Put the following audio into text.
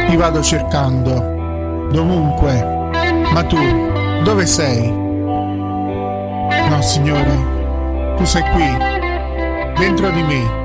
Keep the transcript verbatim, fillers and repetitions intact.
Ti vado cercando, dovunque. Ma tu, dove sei? No, Signore, tu sei qui, dentro di me.